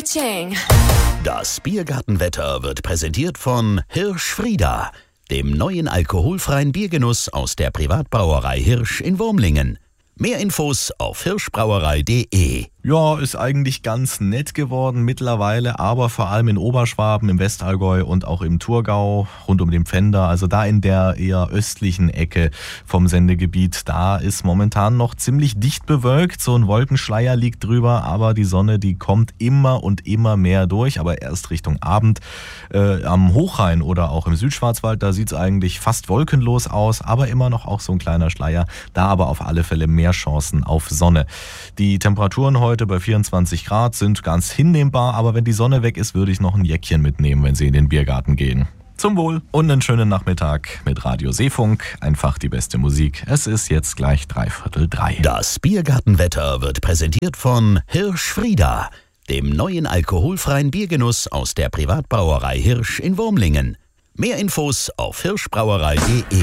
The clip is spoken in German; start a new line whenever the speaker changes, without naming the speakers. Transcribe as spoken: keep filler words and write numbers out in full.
Ka-ching.
Das Biergartenwetter wird präsentiert von Hirsch-Frieda, dem neuen alkoholfreien Biergenuss aus der Privatbrauerei Hirsch in Wurmlingen. Mehr Infos auf hirschbrauerei punkt de.
Ja, ist eigentlich ganz nett geworden mittlerweile, aber vor allem in Oberschwaben, im Westallgäu und auch im Thurgau, rund um den Pfänder, also da in der eher östlichen Ecke vom Sendegebiet, da ist momentan noch ziemlich dicht bewölkt, so ein Wolkenschleier liegt drüber, aber die Sonne, die kommt immer und immer mehr durch, aber erst Richtung Abend. Äh, am Hochrhein oder auch im Südschwarzwald, da sieht es eigentlich fast wolkenlos aus, aber immer noch auch so ein kleiner Schleier, da aber auf alle Fälle mehr Chancen auf Sonne. Die Temperaturen heute bei vierundzwanzig Grad sind ganz hinnehmbar, aber wenn die Sonne weg ist, würde ich noch ein Jäckchen mitnehmen, wenn Sie in den Biergarten gehen. Zum Wohl und einen schönen Nachmittag mit Radio Seefunk. Einfach die beste Musik. Es ist jetzt gleich dreiviertel drei.
Das Biergartenwetter wird präsentiert von Hirsch-Frieda, dem neuen alkoholfreien Biergenuss aus der Privatbrauerei Hirsch in Wurmlingen. Mehr Infos auf hirschbrauerei punkt de.